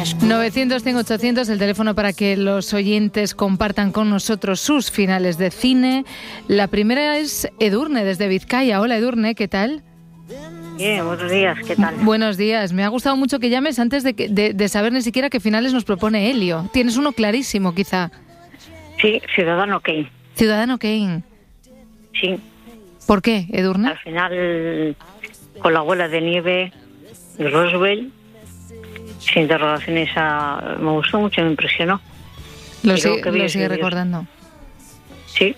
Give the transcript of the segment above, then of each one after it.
900-100-800, el teléfono para que los oyentes compartan con nosotros sus finales de cine. La primera es Edurne, desde Vizcaya. Hola, Edurne, ¿qué tal? Bien, buenos días, ¿qué tal? Buenos días. Me ha gustado mucho que llames antes de saber ni siquiera qué finales nos propone Helio. Tienes uno clarísimo, quizá. Sí, Ciudadano Kane. Ciudadano Kane. Sí. ¿Por qué, Edurne? Al final, con la bola de nieve de Roswell, sin interrogaciones, me gustó mucho, me impresionó. Lo sigue recordando. Sí.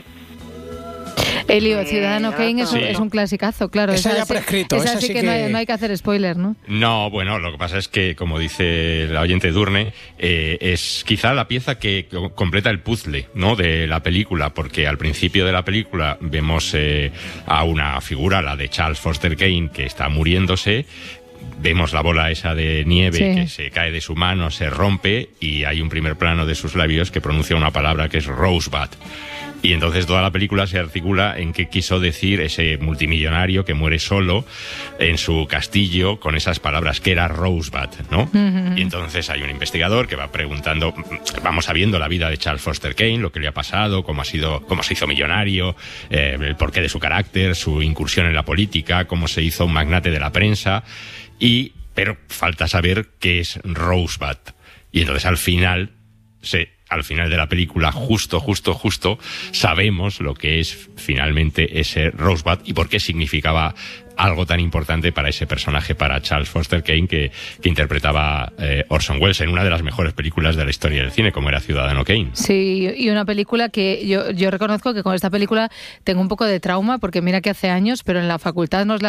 Helio, Ciudadano Kane es un clasicazo, claro. Esa ya prescrito. Esa sí que no hay que hacer spoiler, ¿no? No, bueno, lo que pasa es que, como dice la oyente Edurne, es quizá la pieza que completa el puzzle, ¿no?, de la película, porque al principio de la película vemos a una figura, la de Charles Foster Kane, que está muriéndose. Vemos la bola esa de nieve que se cae de su mano, se rompe, y hay un primer plano de sus labios que pronuncia una palabra que es Rosebud. Y entonces toda la película se articula en qué quiso decir ese multimillonario que muere solo en su castillo con esas palabras, que era Rosebud, ¿no? Uh-huh. Y entonces hay un investigador que va preguntando, vamos sabiendo la vida de Charles Foster Kane, lo que le ha pasado, cómo se hizo millonario, el porqué de su carácter, su incursión en la política, cómo se hizo un magnate de la prensa, pero falta saber qué es Rosebud. Y entonces al final de la película, justo, sabemos lo que es finalmente ese Rosebud y por qué significaba algo tan importante para ese personaje, para Charles Foster Kane, que interpretaba Orson Welles en una de las mejores películas de la historia del cine, como era Ciudadano Kane. Sí, y una película que yo reconozco que con esta película tengo un poco de trauma, porque mira que hace años, pero en la facultad nos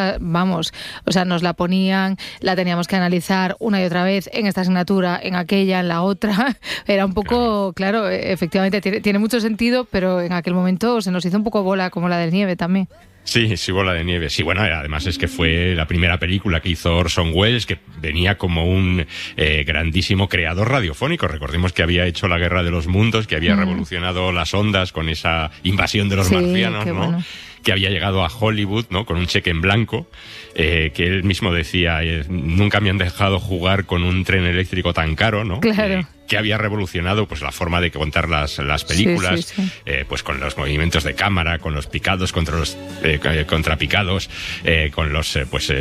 la ponían, la teníamos que analizar una y otra vez, en esta asignatura, en aquella, en la otra. Era un poco, claro, efectivamente tiene mucho sentido, pero en aquel momento se nos hizo un poco bola, como la del nieve también. Sí, bola de nieve. Sí, bueno, además es que fue la primera película que hizo Orson Welles, que venía como un grandísimo creador radiofónico. Recordemos que había hecho La Guerra de los Mundos, que había revolucionado las ondas con esa invasión de los marcianos, ¿no? Bueno. Que había llegado a Hollywood, ¿no?, con un cheque en blanco, que él mismo decía, nunca me han dejado jugar con un tren eléctrico tan caro, ¿no? Claro. Que había revolucionado pues la forma de contar las películas, sí. Pues con los movimientos de cámara, con los picados contra los contrapicados, con los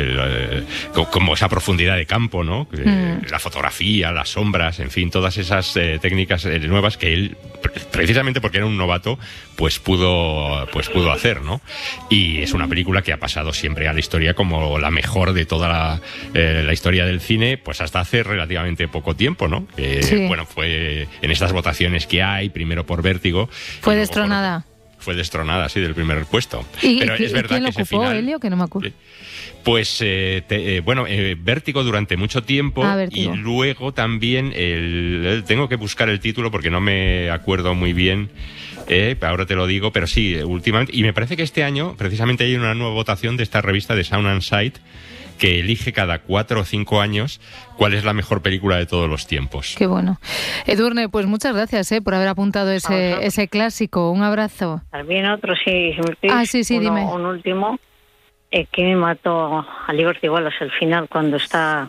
como esa profundidad de campo, ¿no? La fotografía, las sombras, en fin, todas esas técnicas nuevas que él, precisamente porque era un novato, pues pudo hacer, ¿no? Y es una película que ha pasado siempre a la historia como la mejor de toda la historia del cine, pues hasta hace relativamente poco tiempo, ¿no? Bueno, fue en estas votaciones que hay, primero por Vértigo. Fue destronada. Fue destronada, sí, del primer puesto. Pero es verdad ¿quién lo ocupó, final, Helio? Que no me acuerdo. Pues, Vértigo durante mucho tiempo, y luego también tengo que buscar el título porque no me acuerdo muy bien. Ahora te lo digo, pero sí, últimamente, y me parece que este año precisamente hay una nueva votación de esta revista de Sound and Sight, que elige cada 4 o 5 años cuál es la mejor película de todos los tiempos. Qué bueno. Edurne, pues muchas gracias por haber apuntado ese clásico. Un abrazo. También otro, sí. Sí, dime. Un último, que me mató a Liberty Wallace al final, cuando está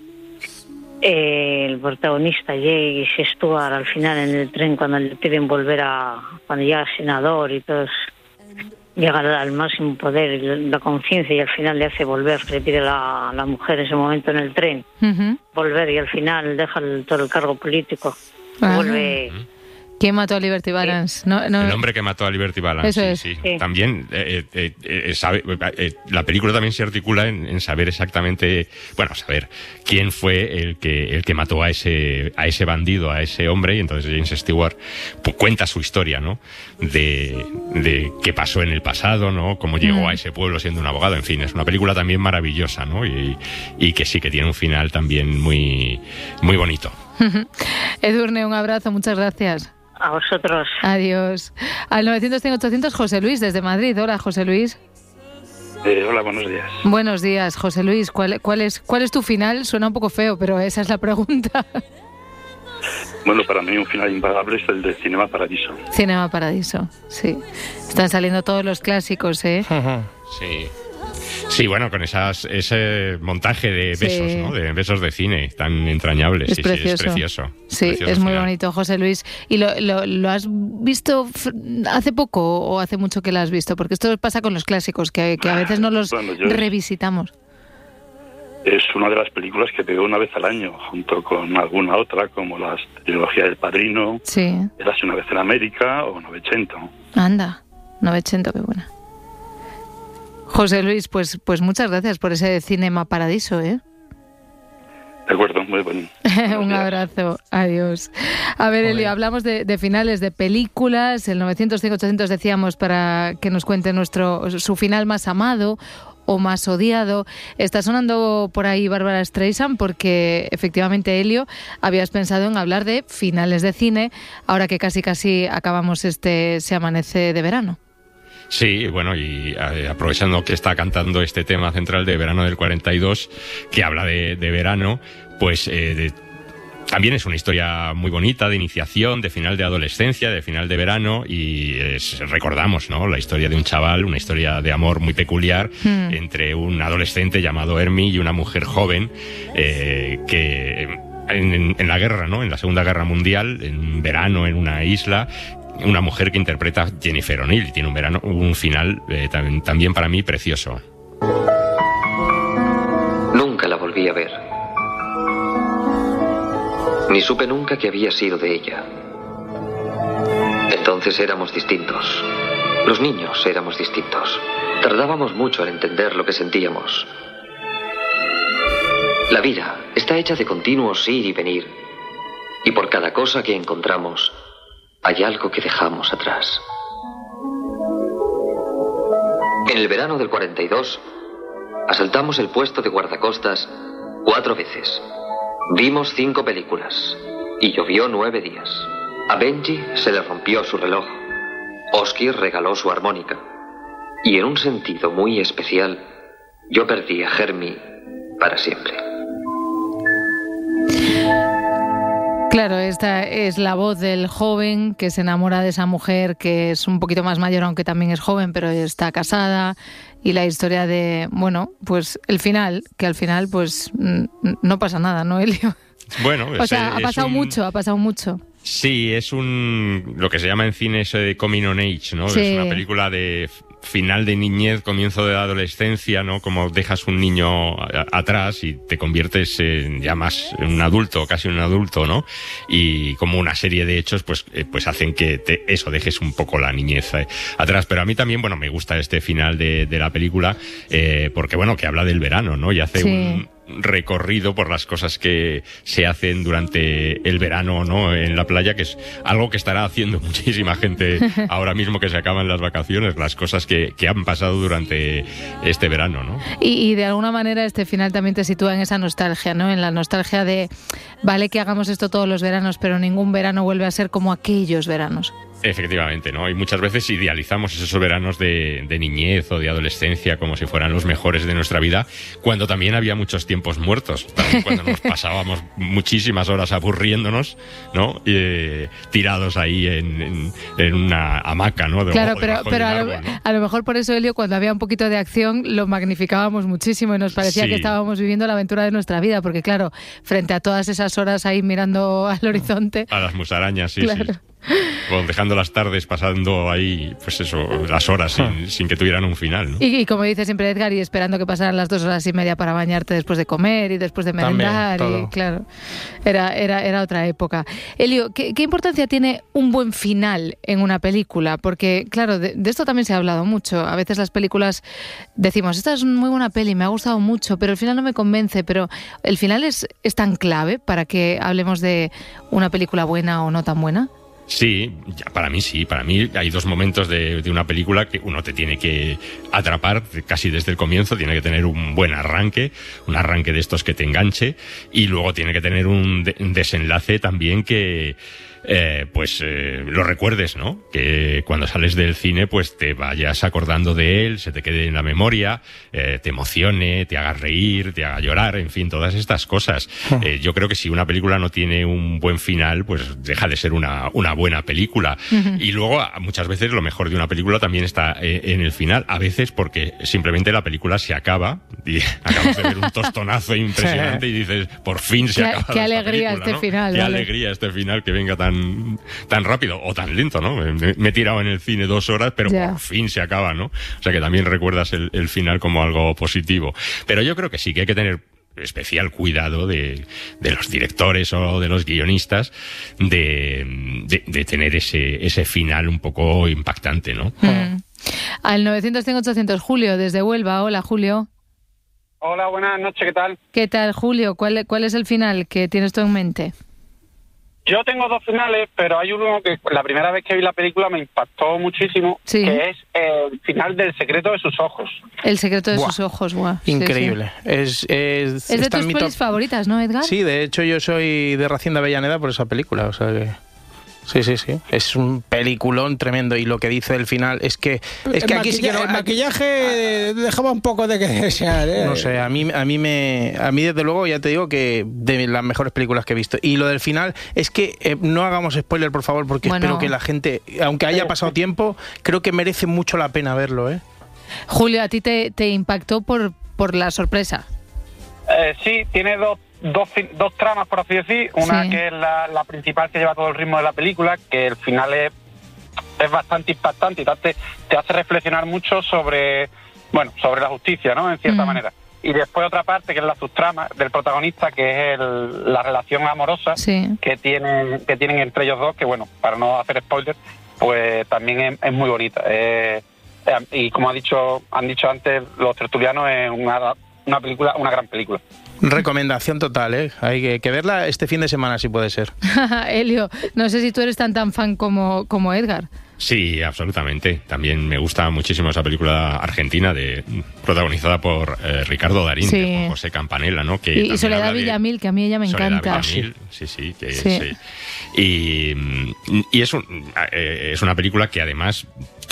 el protagonista Jay Stewart al final en el tren, cuando le piden volver cuando llega senador y todo eso. Llega al máximo poder y la conciencia, y al final le hace volver, le pide a la mujer en ese momento en el tren, volver, y al final deja todo el cargo político, vuelve. ¿Quién mató a Liberty Balance? No. El hombre que mató a Liberty Balance. Sí. También la película también se articula en saber exactamente, saber quién fue el que mató a ese bandido, a ese hombre, y entonces James Stewart cuenta su historia, ¿no? De qué pasó en el pasado, ¿no? Cómo llegó a ese pueblo siendo un abogado. En fin, es una película también maravillosa, ¿no? Y que sí que tiene un final también muy, muy bonito. Edurne, un abrazo, muchas gracias. A vosotros. Adiós. Al 900-800, José Luis, desde Madrid. Hola, José Luis. Hola, buenos días. Buenos días, José Luis. ¿Cuál es tu final? Suena un poco feo, pero esa es la pregunta. Bueno, para mí un final impagable es el de Cinema Paradiso. Cinema Paradiso, sí. Están saliendo todos los clásicos, ¿eh? Sí. Sí, bueno, con ese montaje de besos, ¿no? De besos de cine tan entrañables. Es sí, precioso. Sí, es precioso. Sí, precioso es muy final. bonito, José Luis. ¿Y lo has visto hace poco o hace mucho que lo has visto? Porque esto pasa con los clásicos, que a veces no los revisitamos. Es una de las películas que veo una vez al año, junto con alguna otra, como la trilogía del Padrino, Sí. Érase una vez en América o Novecento. Anda, Novecento, qué buena. José Luis, pues muchas gracias por ese Cinema Paradiso, ¿eh? De acuerdo, muy bueno. Un abrazo, adiós. A ver, Elio, hablamos de finales de películas, el 900-800 decíamos para que nos cuente su final más amado o más odiado. Está sonando por ahí Bárbara Streisand porque efectivamente, Elio, habías pensado en hablar de finales de cine, ahora que casi acabamos Se amanece de verano. Sí, bueno, y aprovechando que está cantando este tema central de verano del 42, que habla de verano, pues también es una historia muy bonita de iniciación, de final de adolescencia, de final de verano, y recordamos, ¿no?, la historia de un chaval, una historia de amor muy peculiar entre un adolescente llamado Hermie y una mujer joven que en la guerra, ¿no?, en la Segunda Guerra Mundial, en verano en una isla, una mujer que interpreta Jennifer O'Neill, y tiene un final también para mí precioso. Nunca la volví a ver. Ni supe nunca que había sido de ella. Entonces éramos distintos. Los niños éramos distintos. Tardábamos mucho en entender lo que sentíamos. La vida está hecha de continuos ir y venir. Y por cada cosa que encontramos, hay algo que dejamos atrás. En el verano del 42, asaltamos el puesto de guardacostas 4 veces. Vimos 5 películas y llovió 9 días. A Benji se le rompió su reloj. Oski regaló su armónica. Y en un sentido muy especial, yo perdí a Hermie para siempre. Claro, esta es la voz del joven que se enamora de esa mujer que es un poquito más mayor, aunque también es joven, pero está casada, y la historia de, bueno, pues el final, que al final pues no pasa nada, ¿no, Elio? Bueno, o sea, ha pasado mucho. Sí, es lo que se llama en cine eso de coming on age, ¿no? Sí. Es una película de final de niñez, comienzo de la adolescencia, ¿no? Como dejas un niño atrás y te conviertes ya más en un adulto, casi un adulto, ¿no? Y como una serie de hechos, pues hacen que dejes un poco la niñez atrás. Pero a mí también, bueno, me gusta este final de la película, porque, bueno, que habla del verano, ¿no? Y hace un recorrido por las cosas que se hacen durante el verano, ¿no?, en la playa, que es algo que estará haciendo muchísima gente ahora mismo que se acaban las vacaciones, las cosas que han pasado durante este verano, ¿no? Y de alguna manera este final también te sitúa en esa nostalgia, ¿no? En la nostalgia de, vale que hagamos esto todos los veranos, pero ningún verano vuelve a ser como aquellos veranos. Efectivamente, ¿no? Y muchas veces idealizamos esos veranos de niñez o de adolescencia como si fueran los mejores de nuestra vida, cuando también había muchos tiempos muertos, también cuando nos pasábamos muchísimas horas aburriéndonos, ¿no? Tirados ahí en una hamaca, ¿no? Claro, pero a lo mejor por eso, Elio, cuando había un poquito de acción lo magnificábamos muchísimo y nos parecía que estábamos viviendo la aventura de nuestra vida, porque claro, frente a todas esas horas ahí mirando al horizonte... A las musarañas, sí, claro. Sí. O dejando las tardes pasando ahí, pues eso, las horas sin que tuvieran un final, ¿no? Y como dice siempre Edgar, y esperando que pasaran las 2 horas y media para bañarte después de comer y después de merendar. También, y claro, era otra época. Elio, ¿qué importancia tiene un buen final en una película? Porque, claro, de esto también se ha hablado mucho. A veces las películas decimos, esta es muy buena peli, me ha gustado mucho, pero el final no me convence. Pero ¿el final es tan clave para que hablemos de una película buena o no tan buena? Sí, para mí sí. Para mí hay 2 momentos de una película que uno te tiene que atrapar casi desde el comienzo, tiene que tener un buen arranque, un arranque de estos que te enganche, y luego tiene que tener un desenlace también que lo recuerdes, ¿no? Que cuando sales del cine, pues te vayas acordando de él, se te quede en la memoria, te emocione, te haga reír, te haga llorar, en fin, todas estas cosas. Yo creo que si una película no tiene un buen final, pues deja de ser una buena película. Y luego, muchas veces, lo mejor de una película también está en el final. A veces porque simplemente la película se acaba y acabas de ver un tostonazo impresionante y dices, por fin se acaba. Qué alegría película, este final. Qué alegría este final que venga tan rápido o tan lento, ¿no? Me he tirado en el cine 2 horas, pero por fin se acaba, ¿no? O sea que también recuerdas el final como algo positivo. Pero yo creo que sí que hay que tener especial cuidado de los directores o de los guionistas de tener ese final un poco impactante, ¿no? Al 900-100-800, Julio, desde Huelva. Hola, Julio. Hola, buenas noches, ¿qué tal? ¿Qué tal, Julio? ¿Cuál es el final que tienes tú en mente? Yo tengo 2 finales, pero hay uno que la primera vez que vi la película me impactó muchísimo, que es el final del Secreto de sus ojos. El secreto de sus ojos, guau. Increíble. Sí. Es de tus pelis favoritas, ¿no, Edgar? Sí, de hecho yo soy de Racine de Avellaneda por esa película, o sea que... Sí. Es un peliculón tremendo y lo que dice el final es que aquí sí que no, el maquillaje dejaba un poco de que desear, ¿eh? No sé, a mí desde luego ya te digo que de las mejores películas que he visto. Y lo del final es que no hagamos spoiler, por favor, porque espero que la gente, aunque haya pasado tiempo, creo que merece mucho la pena verlo, ¿eh? Julio, ¿a ti te impactó por la sorpresa? Sí, tiene dos tramas, por así decir. Una que es la principal, que lleva todo el ritmo de la película, que el final es bastante impactante y te hace reflexionar mucho sobre la justicia, ¿no? En cierta manera. Y después otra parte, que es la subtrama del protagonista, que es la relación amorosa que tienen entre ellos dos, que bueno, para no hacer spoilers, pues también es muy bonita. Y como han dicho antes los tertulianos, es una película, una gran película. Recomendación total, ¿eh? Hay que verla este fin de semana, si puede ser. Elio, no sé si tú eres tan fan como Edgar. Sí, absolutamente. También me gusta muchísimo esa película argentina protagonizada por Ricardo Darín, con José Campanella, ¿no? Y Soledad Villamil, que a mí ella me encanta. Villamil, sí. Y es una película que además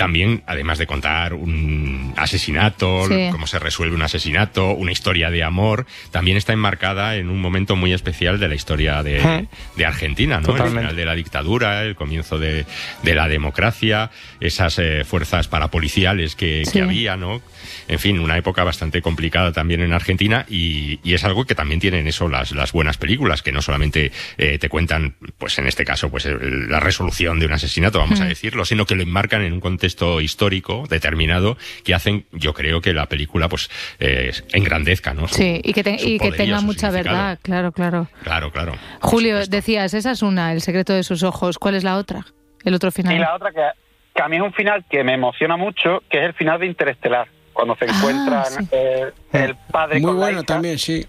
de contar un asesinato, cómo se resuelve un asesinato, una historia de amor, también está enmarcada en un momento muy especial de la historia de Argentina, ¿no? El final de la dictadura, el comienzo de la democracia, esas fuerzas parapoliciales que había, ¿no? En fin, una época bastante complicada también en Argentina y es algo que también tienen eso las buenas películas, que no solamente te cuentan, pues en este caso, pues la resolución de un asesinato, vamos a decirlo, sino que lo enmarcan en un contexto histórico determinado que hacen, yo creo, que la película pues engrandezca, ¿no? Y que tenga mucha verdad, claro. Claro. Julio, decías, esa es una, El secreto de sus ojos. ¿Cuál es la otra? El otro final. Y la otra que a mí es un final que me emociona mucho, que es el final de Interestelar, cuando se encuentran el padre muy con bueno la hija. También, sí.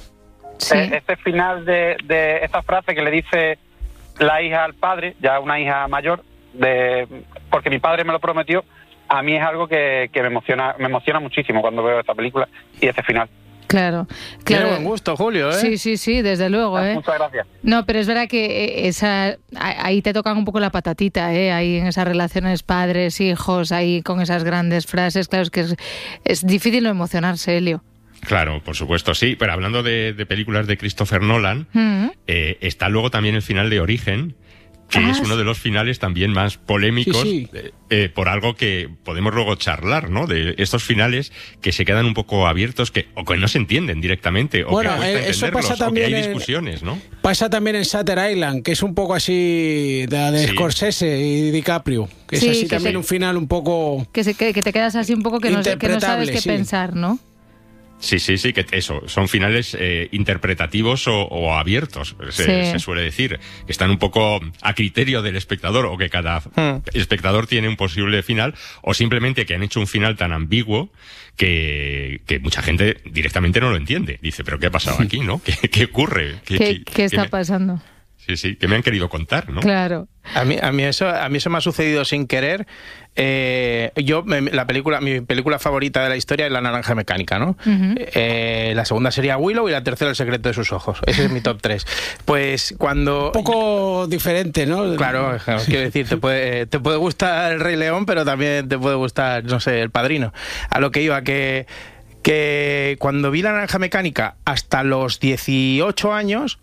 Este final de esta frase que le dice la hija al padre, ya una hija mayor, porque mi padre me lo prometió, a mí es algo que me emociona muchísimo cuando veo esta película y este final. Claro. Tiene buen gusto, Julio, ¿eh? Sí, desde luego, ¿eh? Muchas gracias. No, pero es verdad que ahí te tocan un poco la patatita, ¿eh? Ahí en esas relaciones padres, hijos, ahí con esas grandes frases, claro, es que es difícil no emocionarse, Elio. Claro, por supuesto, sí, pero hablando de películas de Christopher Nolan, está luego también el final de Origen, que es uno de los finales también más polémicos, por algo que podemos luego charlar, ¿no? De estos finales que se quedan un poco abiertos, o que no se entienden directamente, o que cuesta eso pasa entenderlos, también o que hay discusiones, ¿no? Pasa también en Shutter Island, que es un poco así de Scorsese y DiCaprio, que es así también un final un poco... Que te quedas así un poco que no sabes qué pensar, ¿no? Sí, que eso, son finales interpretativos o abiertos, se suele decir, que están un poco a criterio del espectador, o que cada espectador tiene un posible final, o simplemente que han hecho un final tan ambiguo que mucha gente directamente no lo entiende. Dice, ¿pero qué ha pasado aquí, no? ¿Qué ocurre? ¿Qué está pasando? Sí, que me han querido contar, ¿no? Claro. A mí eso me ha sucedido sin querer. Mi película favorita de la historia es La Naranja Mecánica, ¿no? Uh-huh. La segunda sería Willow y la tercera El secreto de sus ojos. Ese es mi top 3. Pues cuando... Un poco diferente, ¿no? Claro, quiero decir, te puede gustar El Rey León, pero también te puede gustar, no sé, El Padrino. A lo que iba, que cuando vi La Naranja Mecánica hasta los 18 años,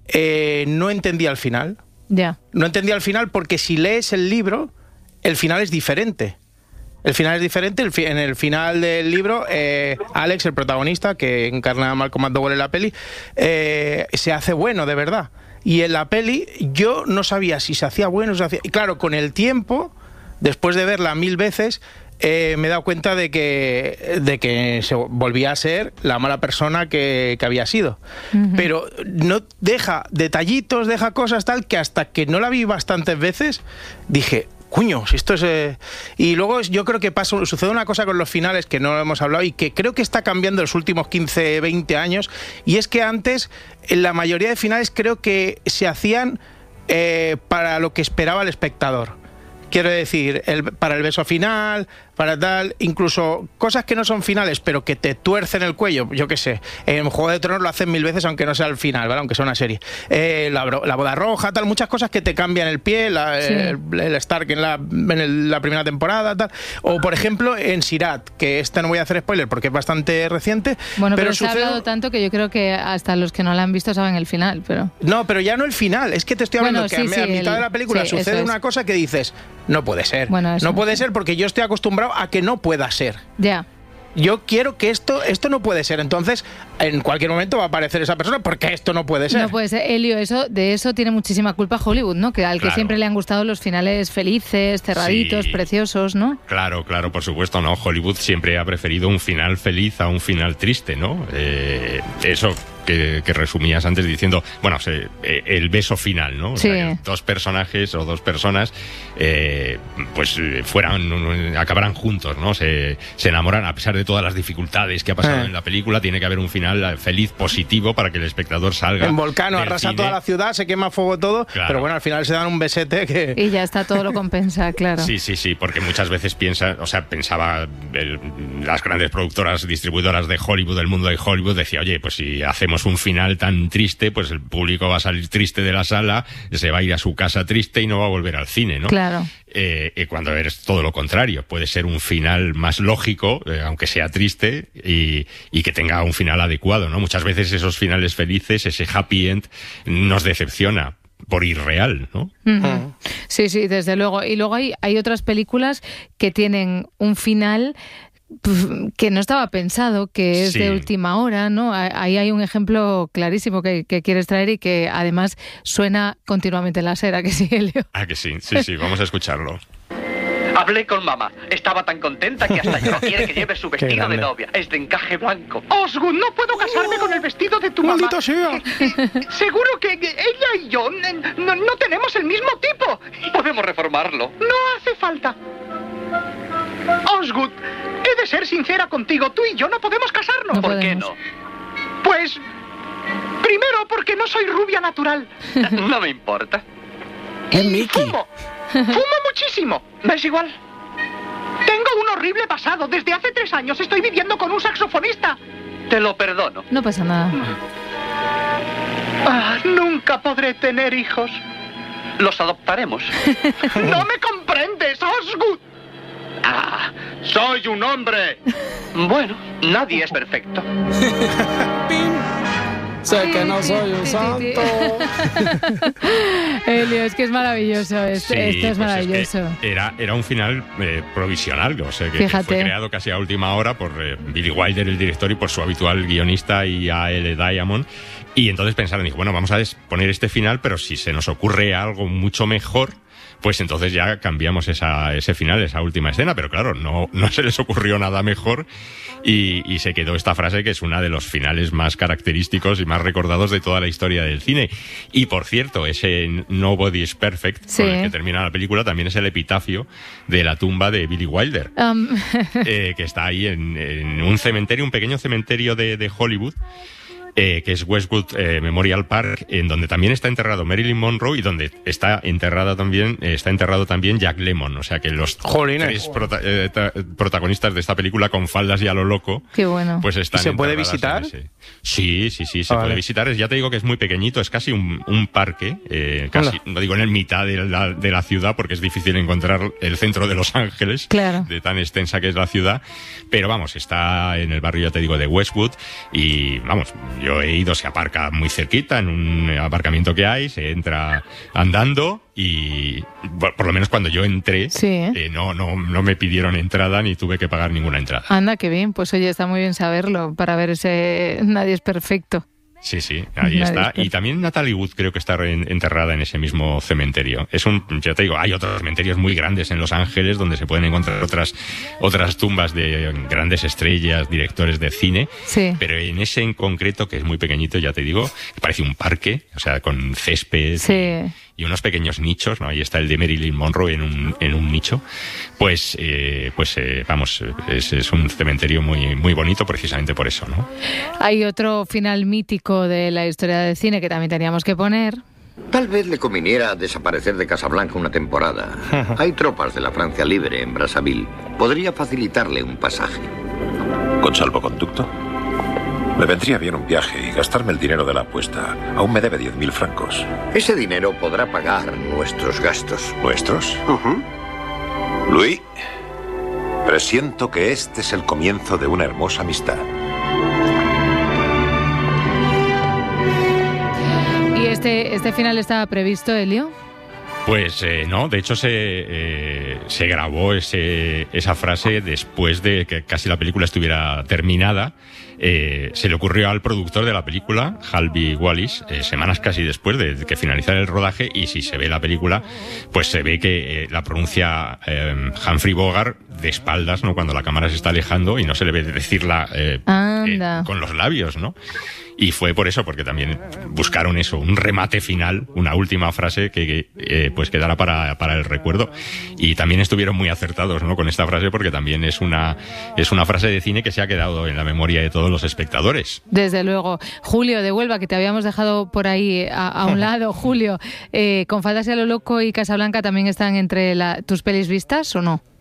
no entendía el final. Ya. No entendía el final porque si lees el libro, el final es diferente. El final es diferente. En el final del libro, Alex, el protagonista, que encarna a Malcolm McDowell en la peli, se hace bueno, de verdad. Y en la peli yo no sabía si se hacía bueno o se hacía... Y claro, con el tiempo, después de verla 1000 veces... me he dado cuenta de que se volvía a ser la mala persona que había sido. Uh-huh. Pero no deja detallitos, deja cosas tal, que hasta que no la vi bastantes veces, dije, coño, si esto es... Y luego yo creo que sucede una cosa con los finales que no hemos hablado y que creo que está cambiando en los últimos 15, 20 años, y es que antes, en la mayoría de finales, creo que se hacían para lo que esperaba el espectador. Quiero decir, para el beso final, para tal, incluso cosas que no son finales, pero que te tuercen el cuello, yo qué sé. En Juego de Tronos lo hacen 1000 veces, aunque no sea el final, ¿vale? Aunque sea una serie. La boda roja, tal, muchas cosas que te cambian el pie, sí. el Stark en la primera temporada, tal. O, por ejemplo, en Sirat, que no voy a hacer spoiler porque es bastante reciente. Bueno, pero se ha hablado tanto que yo creo que hasta los que no la han visto saben el final, pero... No, pero ya no el final, es que te estoy hablando que a mitad de la película sucede una cosa que dices, no puede ser. Bueno, no puede ser porque yo estoy acostumbrado a que no pueda ser. Ya. Yo quiero que esto no puede ser. Entonces, en cualquier momento va a aparecer esa persona porque esto no puede ser. No puede ser. Elio, de eso tiene muchísima culpa Hollywood, ¿no? Que al que siempre le han gustado los finales felices, cerraditos, sí. Preciosos, ¿no? Claro, por supuesto, ¿no? Hollywood siempre ha preferido un final feliz a un final triste, ¿no? Eso que resumías antes diciendo, bueno, el beso final, ¿no? Sí. O sea, que dos personajes o dos personas acabarán juntos, ¿no? Se enamoran a pesar de todas las dificultades que ha pasado en la película. Tiene que haber un final feliz, positivo, para que el espectador salga. En Volcano arrasa toda la ciudad, se quema a fuego todo, claro. Pero bueno, al final se dan un besete que... Y ya está, todo lo compensa, claro. Sí, porque muchas veces pensaba las grandes productoras, distribuidoras de Hollywood, del mundo de Hollywood, decía, oye, pues si hacemos un final tan triste, pues el público va a salir triste de la sala, se va a ir a su casa triste y no va a volver al cine, ¿no? Claro. Cuando eres todo lo contrario, puede ser un final más lógico, aunque sea triste, y que tenga un final adecuado, ¿no? Muchas veces esos finales felices, ese happy end, nos decepciona por irreal, ¿no? Uh-huh. Sí, desde luego. Y luego hay otras películas que tienen un final que no estaba pensado, que es de última hora, ¿no? Ahí hay un ejemplo clarísimo que quieres traer y que además suena continuamente en la SER, ¿a que sí, Elio? Ah, que sí, vamos a escucharlo. Hablé con mamá. Estaba tan contenta que hasta ya no quiere que lleve su vestido de novia. Es de encaje blanco. Osgood, no puedo casarme con el vestido de tu mamá. ¡Maldita sea! Seguro que ella y yo no tenemos el mismo tipo. Podemos reformarlo. No hace falta. Osgood, he de ser sincera contigo. Tú y yo no podemos casarnos. No ¿Por qué no? Pues... primero, porque no soy rubia natural. No me importa. Es Mickey. Fumo muchísimo. ¿Me es igual? Tengo un horrible pasado. Desde hace 3 años estoy viviendo con un saxofonista. Te lo perdono. No pasa nada. Nunca podré tener hijos. Los adoptaremos. ¡No me comprendes, Osgood! ¡Soy un hombre! Bueno, nadie es perfecto. Sé que no soy un santo. Elio, es que es maravilloso. Esto es maravilloso. Es que era un final provisional, o sea, que fue creado casi a última hora por Billy Wilder, el director, y por su habitual guionista y A.L. Diamond. Y entonces pensaron, dijo, bueno, vamos a poner este final, pero si se nos ocurre algo mucho mejor, pues entonces ya cambiamos ese final, esa última escena. Pero claro, no se les ocurrió nada mejor y se quedó esta frase, que es una de los finales más característicos y más recordados de toda la historia del cine. Y por cierto, ese Nobody is Perfect, con el que termina la película, también es el epitafio de la tumba de Billy Wilder, que está ahí en un cementerio, un pequeño cementerio de Hollywood. que es Westwood Memorial Park, en donde también está enterrado Marilyn Monroe y donde está enterrado también Jack Lemmon. O sea que los tres protagonistas de esta película con faldas y a lo loco. Qué bueno. Pues están. ¿Y se puede visitar? Sí, se puede visitar. Ya te digo que es muy pequeñito, es casi un parque, casi, no digo en el mitad de la ciudad, porque es difícil encontrar el centro de Los Ángeles, claro, de tan extensa que es la ciudad, pero vamos, está en el barrio, ya te digo, de Westwood, y vamos, yo he ido, se aparca muy cerquita, en un aparcamiento que hay, se entra andando, y por lo menos cuando yo entré, no me pidieron entrada ni tuve que pagar ninguna entrada. Anda, qué bien, pues oye, está muy bien saberlo, para ver ese Nadie es perfecto. Sí, ahí está. Y también Natalie Wood creo que está enterrada en ese mismo cementerio. Ya te digo, hay otros cementerios muy grandes en Los Ángeles donde se pueden encontrar otras tumbas de grandes estrellas, directores de cine. Sí. Pero en ese en concreto, que es muy pequeñito, ya te digo, parece un parque, o sea, con césped y unos pequeños nichos, ¿no? Ahí está el de Marilyn Monroe en un nicho. Vamos, es un cementerio muy, muy bonito precisamente por eso, ¿no? Hay otro final mítico de la historia del cine que también teníamos que poner. Tal vez le conviniera desaparecer de Casablanca una temporada. Hay tropas de la Francia Libre en Brazzaville. Podría facilitarle un pasaje. ¿Con salvoconducto? Me vendría bien un viaje y gastarme el dinero de la apuesta. Aún me debe 10.000 francos. Ese dinero podrá pagar nuestros gastos. ¿Nuestros? Louis, presiento que este es el comienzo de una hermosa amistad. ¿Y este final estaba previsto, Elio? Pues no, de hecho se grabó esa frase después de que casi la película estuviera terminada. Se le ocurrió al productor de la película, Harvey Wallis, semanas casi después de que finalizara el rodaje, y si se ve la película, pues se ve que la pronuncia Humphrey Bogart de espaldas, ¿no? Cuando la cámara se está alejando y no se le ve decirla con los labios, ¿no? Y fue por eso, porque también buscaron eso, un remate final, una última frase que pues quedara para el recuerdo. Y también estuvieron muy acertados, ¿no? Con esta frase, porque también es una frase de cine que se ha quedado en la memoria de todos los espectadores. Desde luego. Julio, de Huelva, que te habíamos dejado por ahí a un lado. Julio, ¿Con faldas y a lo loco y Casablanca también están entre tus pelis vistas o no?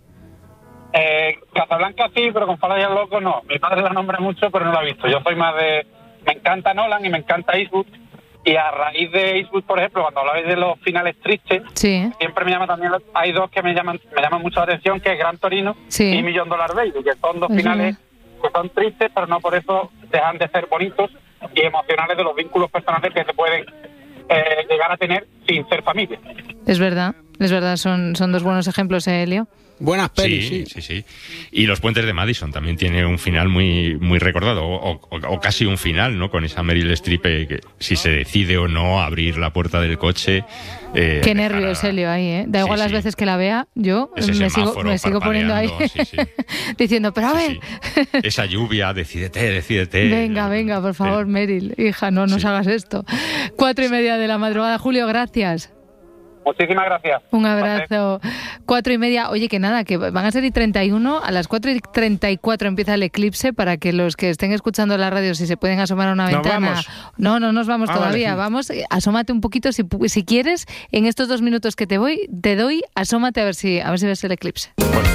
Casablanca sí, pero Con faldas y a lo loco no. Mi padre la nombra mucho, pero no la ha visto. Yo soy más de... Me encanta Nolan y me encanta Eastwood, y a raíz de Eastwood, por ejemplo, cuando hablabais de los finales tristes, siempre me llama también, hay dos que me llaman mucho la atención, que es Gran Torino y Million Dollar Baby, que son dos finales que son tristes, pero no por eso dejan de ser bonitos y emocionales de los vínculos personales que se pueden llegar a tener sin ser familia. Es verdad, son dos buenos ejemplos, Elio. Buenas pelis, sí. Y Los puentes de Madison también tiene un final muy, muy recordado, o casi un final, ¿no? Con esa Meryl Streep, que si se decide o no abrir la puerta del coche... Qué nervios, Elio, ahí, ¿eh? Da igual las veces que la vea, yo me sigo poniendo ahí, diciendo, pero a ver... Esa lluvia, decídete. Venga, por favor, Meryl, hija, no nos hagas esto. 4:30 de la madrugada. Julio, gracias. Muchísimas gracias. Un abrazo. 4:30. Oye, que nada, que van a ser 31. A las 4:34 empieza el eclipse, para que los que estén escuchando la radio, si se pueden asomar a una ventana. No nos vamos todavía. Vale. Vamos, asómate un poquito si quieres. En estos 2 minutos que te doy, asómate a ver si ves el eclipse.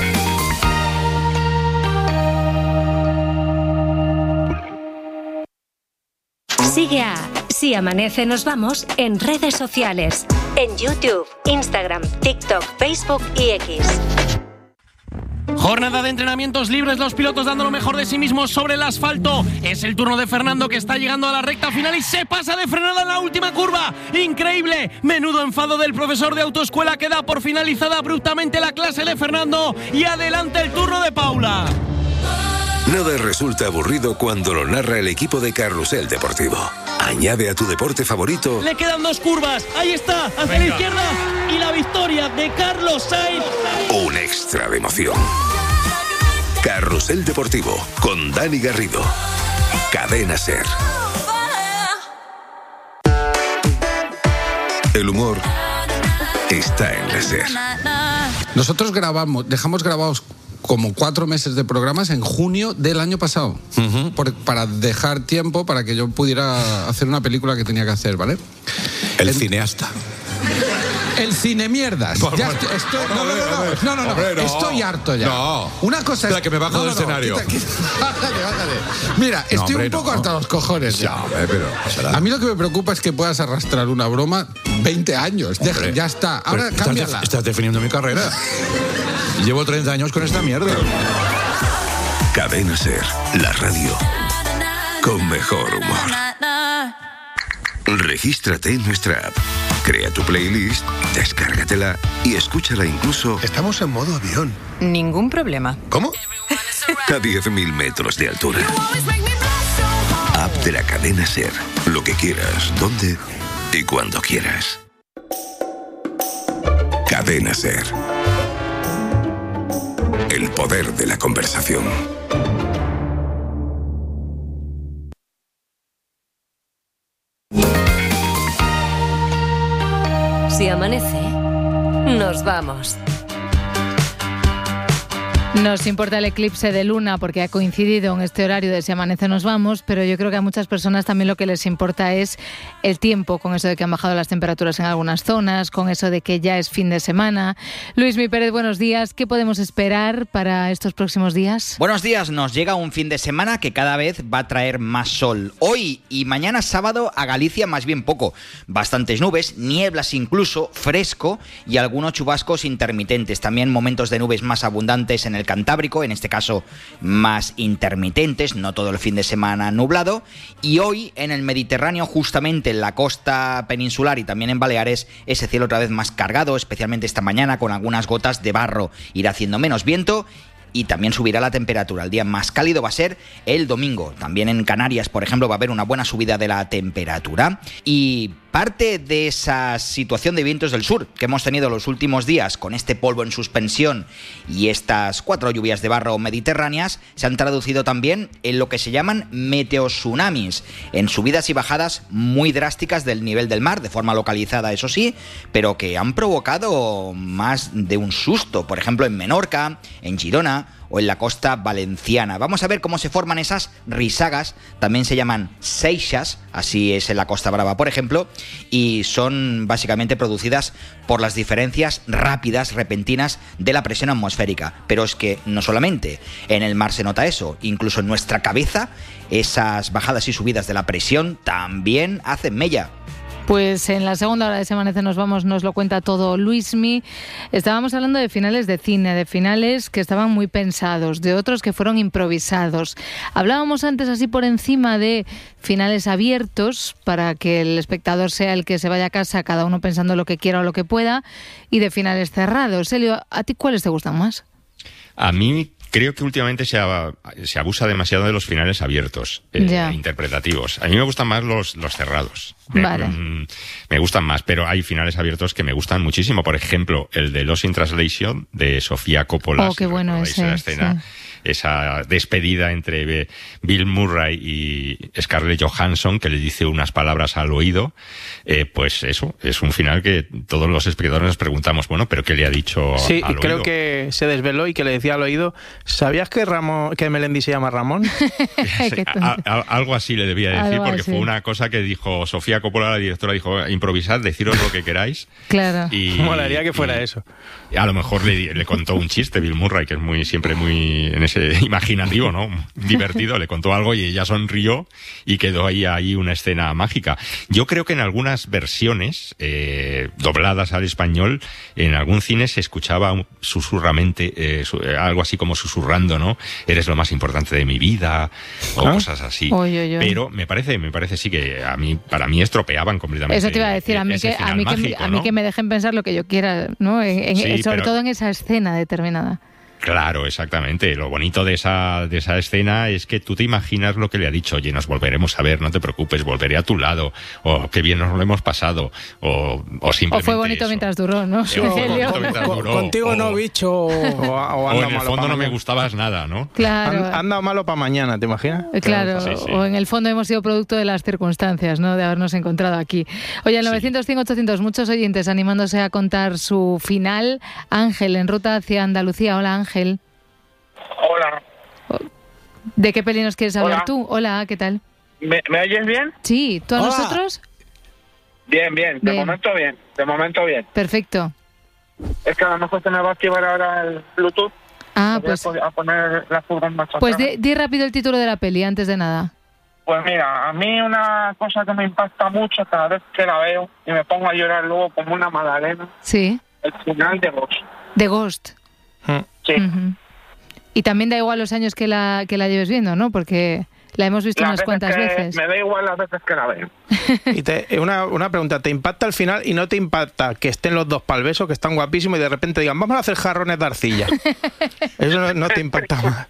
Sigue a Si Amanece Nos Vamos en redes sociales. En YouTube, Instagram, TikTok, Facebook y X. Jornada de entrenamientos libres, los pilotos dando lo mejor de sí mismos sobre el asfalto. Es el turno de Fernando, que está llegando a la recta final y se pasa de frenada en la última curva. ¡Increíble! Menudo enfado del profesor de autoescuela, que da por finalizada abruptamente la clase de Fernando. Y adelante el turno de Paula. Nada resulta aburrido cuando lo narra el equipo de Carrusel Deportivo. Añade a tu deporte favorito... Le quedan 2 curvas. Ahí está, hacia la izquierda. Y la victoria de Carlos Sainz. Un extra de emoción. Carrusel Deportivo, con Dani Garrido. Cadena SER. El humor está en la SER. Nosotros dejamos grabados como 4 meses de programas en junio del año pasado, para dejar tiempo para que yo pudiera hacer una película que tenía que hacer, ¿vale? El cineasta. El cine mierdas. Ya estoy, no. Estoy harto ya. No. Una cosa es que me bajo del escenario. Bájate. Mira, estoy un poco harto a los cojones ya. A mí lo que me preocupa es que puedas arrastrar una broma 20 años. Ya está. Ahora cámbiala. Estás definiendo mi carrera. Llevo 30 años con esta mierda. Cadena SER, la radio con mejor humor. Regístrate en nuestra app. Crea tu playlist, descárgatela y escúchala incluso... Estamos en modo avión. Ningún problema. ¿Cómo? A 10.000 metros de altura. App de la cadena SER. Lo que quieras, donde y cuando quieras. Cadena SER. El poder de la conversación. Si amanece, nos vamos. Nos importa el eclipse de luna porque ha coincidido en este horario de Si amanece nos vamos, pero yo creo que a muchas personas también lo que les importa es el tiempo, con eso de que han bajado las temperaturas en algunas zonas, con eso de que ya es fin de semana. Luismi Pérez, buenos días. ¿Qué podemos esperar para estos próximos días? Buenos días. Nos llega un fin de semana que cada vez va a traer más sol. Hoy y mañana sábado a Galicia más bien poco. Bastantes nubes, nieblas incluso, fresco y algunos chubascos intermitentes. También momentos de nubes más abundantes en el Cantábrico, en este caso más intermitentes, no todo el fin de semana nublado, y hoy en el Mediterráneo, justamente en la costa peninsular y también en Baleares, ese cielo otra vez más cargado, especialmente esta mañana con algunas gotas de barro. Irá haciendo menos viento y también subirá la temperatura. El día más cálido va a ser el domingo. También en Canarias, por ejemplo, va a haber una buena subida de la temperatura. Y parte de esa situación de vientos del sur que hemos tenido los últimos días con este polvo en suspensión y estas 4 lluvias de barro mediterráneas se han traducido también en lo que se llaman meteotsunamis, en subidas y bajadas muy drásticas del nivel del mar, de forma localizada eso sí, pero que han provocado más de un susto, por ejemplo en Menorca, en Girona o en la costa valenciana. Vamos a ver cómo se forman esas risagas, también se llaman seixas, así es en la Costa Brava, por ejemplo, y son básicamente producidas por las diferencias rápidas, repentinas de la presión atmosférica. Pero es que no solamente en el mar se nota eso, incluso en nuestra cabeza esas bajadas y subidas de la presión también hacen mella. Pues en la segunda hora de Se amanece nos vamos, nos lo cuenta todo Luismi. Estábamos hablando de finales de cine, de finales que estaban muy pensados, de otros que fueron improvisados. Hablábamos antes así por encima de finales abiertos para que el espectador sea el que se vaya a casa, cada uno pensando lo que quiera o lo que pueda, y de finales cerrados. Elio, ¿a ti cuáles te gustan más? A mí creo que últimamente se abusa demasiado de los finales abiertos, interpretativos. A mí me gustan más los cerrados. Vale. Me gustan más, pero hay finales abiertos que me gustan muchísimo. Por ejemplo, el de Lost in Translation, de Sofía Coppola. Oh, qué bueno ese. La escena, sí. Esa despedida entre Bill Murray y Scarlett Johansson, que le dice unas palabras al oído, pues eso, es un final que todos los espectadores nos preguntamos, bueno, ¿pero qué le ha dicho al oído? Sí, creo que se desveló y que le decía al oído, ¿sabías que Melendi se llama Ramón? Algo así le debía decir, porque fue una cosa que dijo Sofía Coppola, la directora, dijo, improvisad, deciros lo que queráis. Claro. Y molaría que fuera eso. A lo mejor le contó un chiste Bill Murray, que es siempre muy en ese imaginativo, ¿no? Divertido, le contó algo y ella sonrió y quedó ahí una escena mágica. Yo creo que en algunas versiones dobladas al español, en algún cine se escuchaba susurramente, algo así como susurrando, ¿no? Eres lo más importante de mi vida, o cosas así. Pero me parece sí que para mí estropeaban completamente. Eso te iba a decir, a mí que me dejen pensar lo que yo quiera, ¿no? Sobre todo en esa escena determinada. Claro, exactamente. Lo bonito de esa escena es que tú te imaginas lo que le ha dicho. Oye, nos volveremos a ver, no te preocupes, volveré a tu lado. O qué bien nos lo hemos pasado. O simplemente. O fue bonito mientras duró, ¿no? Contigo no, bicho. O en el fondo no me gustabas nada, ¿no? Claro. Han dado malo para mañana, ¿te imaginas? Claro. Sí. O en el fondo hemos sido producto de las circunstancias, ¿no? De habernos encontrado aquí. Oye, al 900-100-800, muchos oyentes animándose a contar su final. Ángel, en ruta hacia Andalucía. Hola, Ángel. Hola. ¿De qué peli nos quieres hablar Hola. tú? Hola, ¿qué tal? ¿Me oyes bien? Sí, ¿tú a Hola. nosotros? Bien. De momento bien. Perfecto. Es que a lo mejor se me va a activar ahora el Bluetooth. Ah, Voy pues... a poner la furgoneta más Pues atrás. di rápido el título de la peli, antes de nada. Pues mira, a mí una cosa que me impacta mucho cada vez que la veo y me pongo a llorar luego como una magdalena, Sí. el final de Ghost. The Ghost. Sí. Ujú. Y también da igual los años que la lleves viendo, ¿no? Porque la hemos visto Las unas cuantas veces. Me da igual las veces que la veo. Y una pregunta, ¿te impacta al final y no te impacta que estén los dos pa'l beso, que están guapísimos, y de repente digan, vamos a hacer jarrones de arcilla? Eso no te impacta más.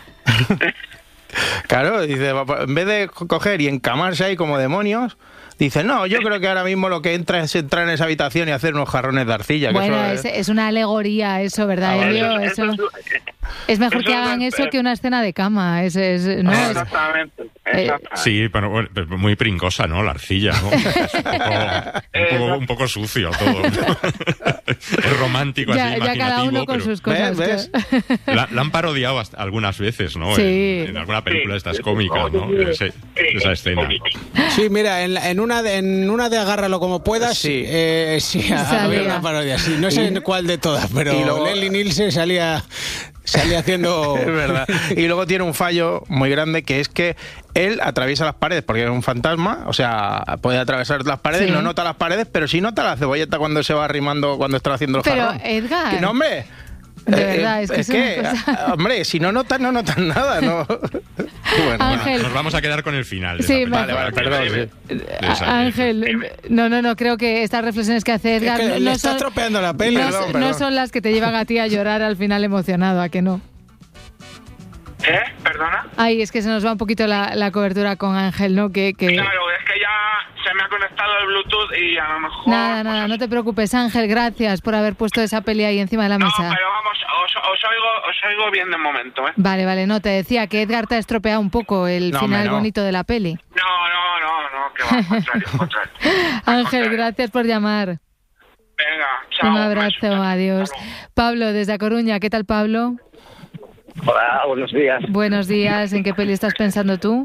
Claro, dice, en vez de coger y encamarse ahí como demonios, dice, no, yo creo que ahora mismo lo que entra es entrar en esa habitación y hacer unos jarrones de arcilla. Bueno, que eso es una alegoría eso, ¿verdad, Elio? Eso, es mejor que hagan eso que una escena de cama. ¿no? Exactamente. Sí, pero bueno, muy pringosa, ¿no? La arcilla, ¿no? Es un poco sucio todo, ¿no? Es romántico, así, imaginativo. Ya cada uno con pero sus cosas. ¿Ves? La han parodiado algunas veces, ¿no? Sí. En alguna película de estas cómicas, ¿no? Esa escena. Sí, mira, en una de Agárralo como puedas, sí, había una parodia. Sí, no sé en cuál de todas, pero Leslie Nielsen salía haciendo... Es verdad. Y luego tiene un fallo muy grande, que es que él atraviesa las paredes porque es un fantasma, o sea, puede atravesar las paredes, Sí. no nota las paredes, pero sí nota la cebolleta cuando se va arrimando, cuando está haciendo el Pero, jarrón. Edgar... Que no, hombre... De verdad, es que una cosa... hombre, si no notas nada, ¿no? Bueno, Ángel. Nos vamos a quedar con el final. De Sí, la película. vale, perdón. Sí. Ángel, no, creo que estas reflexiones que hace Edgar Es que le no está son, estropeando la peli. no son las que te llevan a ti a llorar al final emocionado, ¿a que no? ¿Perdona? Ay, es que se nos va un poquito la cobertura con Ángel, ¿no? Que... Claro, es que ya se me ha conectado el Bluetooth y a lo mejor... Nada, no te preocupes, Ángel, gracias por haber puesto esa peli ahí encima de la mesa. No, pero vamos, os oigo bien de momento, ¿eh? Vale, no, te decía que Edgar te ha estropeado un poco el final bonito de la peli. No, que va, contrario. Ángel, gracias por llamar. Venga, chao. Un abrazo, adiós. Pablo, desde A Coruña, ¿qué tal, Pablo? Hola, buenos días. Buenos días, ¿en qué peli estás pensando tú?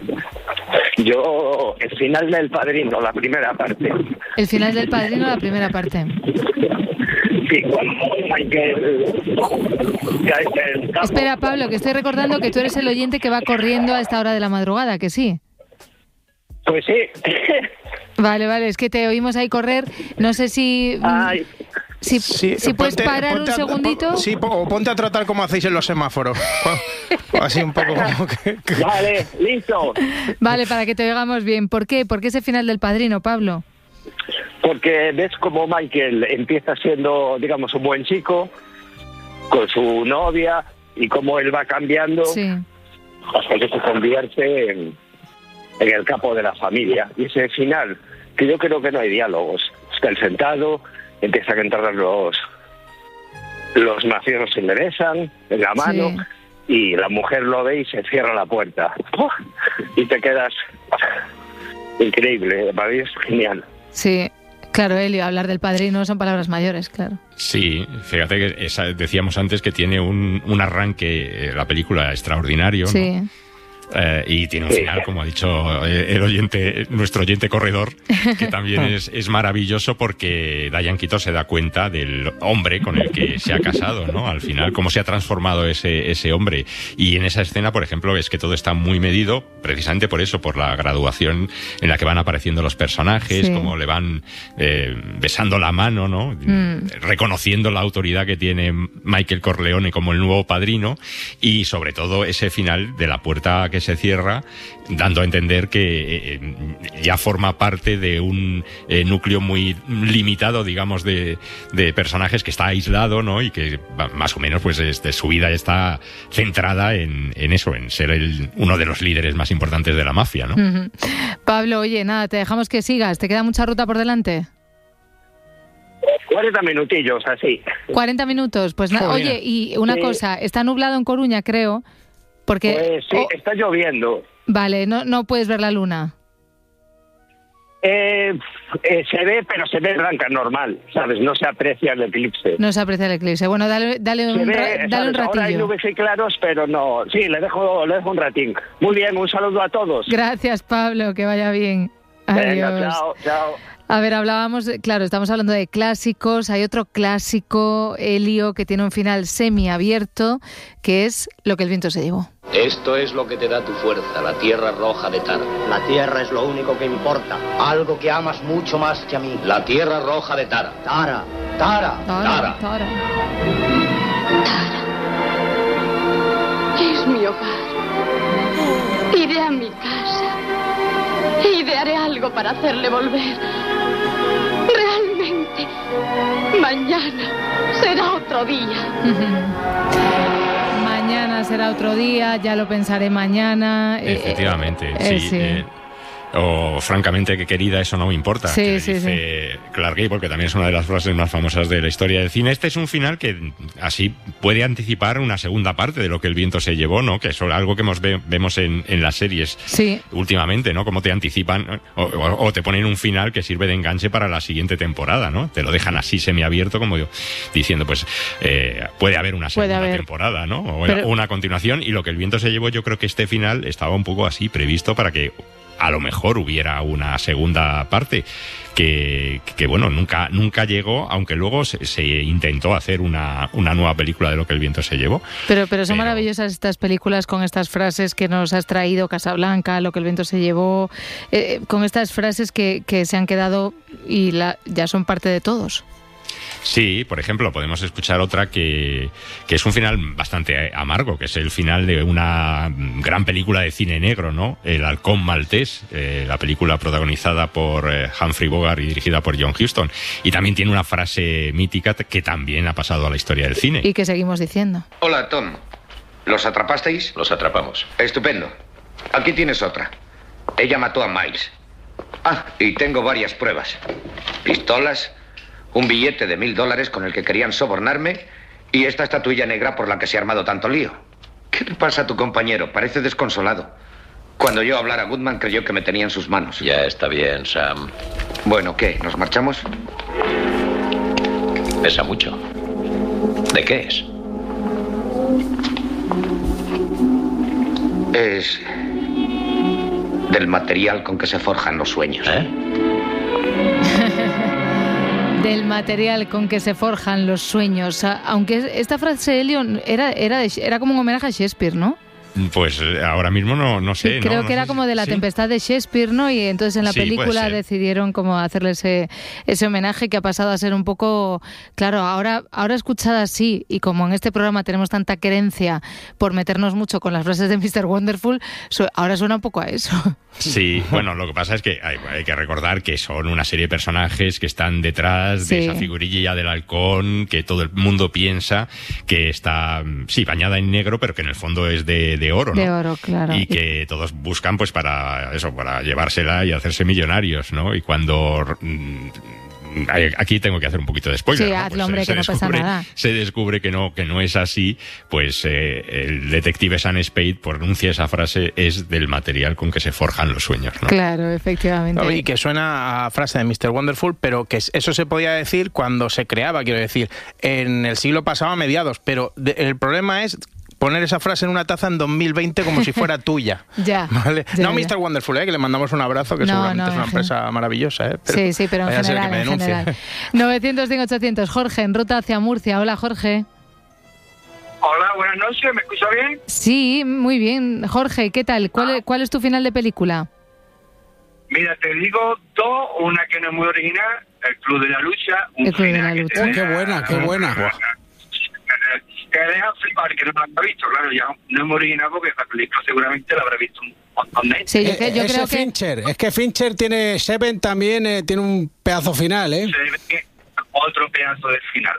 Yo, el final del Padrino, la primera parte. El final del Padrino, la primera parte. Sí, cuando Michael cae en el campo. Espera, Pablo, que estoy recordando que tú eres el oyente que va corriendo a esta hora de la madrugada, ¿que sí? Pues sí. Vale, es que te oímos ahí correr. No sé si... Ay. Si puedes parar un segundito. Sí, o ponte a tratar como hacéis en los semáforos. Así un poco como que... Vale, listo. Vale, para que te oigamos bien. ¿Por qué? ¿Por qué ese final del Padrino, Pablo? Porque ves como Michael empieza siendo, digamos, un buen chico con su novia y cómo él va cambiando hasta que se convierte en el capo de la familia. Y ese final, que yo creo que no hay diálogos. Está él sentado, empiezan a entrar los mafiosos, se enderezan en la mano y la mujer lo ve y se cierra la puerta. Y te quedas... Increíble, para mí es genial. Sí, claro, Elio, hablar del Padrino son palabras mayores, claro. Sí, fíjate que decíamos antes que tiene un arranque, la película, extraordinario, ¿no? Sí. Y tiene un final, como ha dicho el oyente, nuestro oyente corredor, que también es maravilloso porque Diane Keaton se da cuenta del hombre con el que se ha casado, ¿no? Al final, cómo se ha transformado ese hombre. Y en esa escena, por ejemplo, es que todo está muy medido, precisamente por eso, por la graduación en la que van apareciendo los personajes, cómo le van besando la mano, ¿no? Reconociendo la autoridad que tiene Michael Corleone como el nuevo padrino, y sobre todo ese final de la puerta que se cierra, dando a entender que ya forma parte de un núcleo muy limitado, digamos, de personajes, que está aislado, ¿no? Y que más o menos, pues, su vida está centrada en eso, en ser uno de los líderes más importantes de la mafia, ¿no? Pablo, oye, nada, te dejamos que sigas. ¿Te queda mucha ruta por delante? 40 minutillos, así. 40 minutos, pues nada. Oye, y una cosa, está nublado en Coruña, creo. Porque, pues sí, está lloviendo. Vale, no puedes ver la luna. Se ve, pero se ve blanca, normal, ¿sabes? No se aprecia el eclipse. No se aprecia el eclipse. Bueno, dale un ratillo. Ahora hay nubes y claros, pero no. Sí, le dejo un ratín. Muy bien, un saludo a todos. Gracias, Pablo, que vaya bien. Adiós. Venga, chao. A ver, estamos hablando de clásicos. Hay otro clásico, Elio, que tiene un final semiabierto, que es Lo que el viento se llevó. Esto es lo que te da tu fuerza, la tierra roja de Tara. La tierra es lo único que importa, algo que amas mucho más que a mí. La tierra roja de Tara. Tara. Es mi hogar. Iré a mi casa. Y haré algo para hacerle volver. Realmente, mañana será otro día. Mañana será otro día, ya lo pensaré mañana. Efectivamente, sí. O francamente, que querida, eso no me importa. Sí, dice Clark Gable, porque también es una de las frases más famosas de la historia del cine. Este es un final que así puede anticipar una segunda parte de Lo que el viento se llevó, ¿no? Que es algo que vemos en las series últimamente, ¿no? Como te anticipan o te ponen un final que sirve de enganche para la siguiente temporada, ¿no? Te lo dejan así semiabierto, como diciendo, pues puede haber una segunda temporada, ¿no? O una continuación. Y Lo que el viento se llevó, yo creo que este final estaba un poco así previsto para que a lo mejor hubiera una segunda parte que bueno, nunca llegó, aunque luego se intentó hacer una nueva película de Lo que el viento se llevó. Pero son maravillosas estas películas con estas frases que nos has traído, Casablanca, Lo que el viento se llevó, con estas frases que se han quedado y ya son parte de todos. Sí, por ejemplo, podemos escuchar otra que es un final bastante amargo, que es el final de una gran película de cine negro, ¿no? El halcón maltés, la película protagonizada por Humphrey Bogart y dirigida por John Huston. Y también tiene una frase mítica que también ha pasado a la historia del cine. Y que seguimos diciendo. Hola, Tom. ¿Los atrapasteis? Los atrapamos. Estupendo. Aquí tienes otra. Ella mató a Miles. Y tengo varias pruebas. Pistolas, un billete de $1,000 con el que querían sobornarme y esta estatuilla negra por la que se ha armado tanto lío. ¿Qué le pasa a tu compañero? Parece desconsolado. Cuando yo hablara, Goodman creyó que me tenía en sus manos. Ya está bien, Sam. Bueno, ¿qué? ¿Nos marchamos? Pesa mucho. ¿De qué es? Es del material con que se forjan los sueños. Del material con que se forjan los sueños. Aunque esta frase, Elio, era como un homenaje a Shakespeare, ¿no? Pues ahora mismo no sé. Sí, creo que era como de la tempestad de Shakespeare, ¿no? Y entonces en la película decidieron como hacerle ese homenaje que ha pasado a ser un poco... Claro, ahora escuchada así, y como en este programa tenemos tanta querencia por meternos mucho con las frases de Mr. Wonderful, ahora suena un poco a eso. Sí, bueno, lo que pasa es que hay que recordar que son una serie de personajes que están detrás de esa figurilla del halcón, que todo el mundo piensa que está, bañada en negro, pero que en el fondo es de oro, ¿no? De oro, claro. Y que todos buscan pues para llevársela y hacerse millonarios, ¿no? Y cuando... Aquí tengo que hacer un poquito de spoiler. Sí, ¿no? hazlo, hombre, que no pasa nada. Se descubre que no es así, pues el detective Sam Spade pronuncia esa frase, es del material con que se forjan los sueños, ¿no? Claro, efectivamente. Y que suena a frase de Mr. Wonderful, pero que eso se podía decir cuando se creaba, quiero decir, en el siglo pasado a mediados, pero el problema es poner esa frase en una taza en 2020 como si fuera tuya. Ya. ¿Vale? Ya, no Mr. Wonderful, que le mandamos un abrazo, que seguramente es una empresa maravillosa. Pero sí, pero en general. 900-800. Jorge, en ruta hacia Murcia. Hola, Jorge. Hola, buenas noches. ¿Me escucha bien? Sí, muy bien. Jorge, ¿qué tal? ¿Cuál es tu final de película? Mira, te digo dos. Una que no es muy original, El Club de la Lucha. El Club de la Lucha. Qué buena. Que deja flipar, que no la habrá visto, claro, ya no es muy original porque esta película seguramente la habrá visto un montón de gente. Sí, yo creo que... Fincher, es que Fincher tiene, Seven también tiene un pedazo final, Otro pedazo final.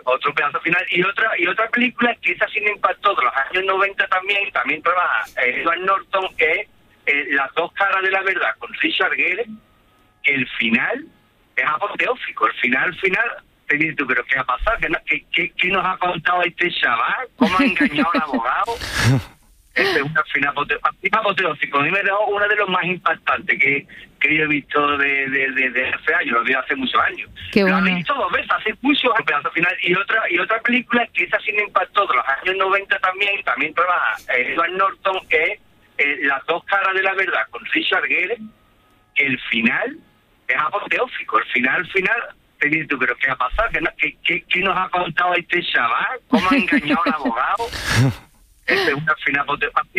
Y otra película que esa sí me impactó de los años 90 también trabaja Edward Norton, que es Las dos caras de la verdad, con Richard Gere. El final es apoteósico, el final... Tú, pero ¿qué ha pasado? ¿Qué nos ha contado este chaval? ¿Cómo ha engañado al abogado? Este es una final apoteósico. A mí me dejó uno de los más impactantes que yo he visto de hace años, lo vi hace muchos años. Qué bueno. Lo he visto 2 veces, hace muchos años, pedazo final. Y otra película que esa sí me impactó de los años 90 también trabaja Edward Norton, es Las dos caras de la verdad, con Richard Gere. El final es apoteósico. El final, te dices tú, pero ¿qué ha pasado? ¿Qué nos ha contado este chaval? ¿Cómo ha engañado al abogado? Este es una final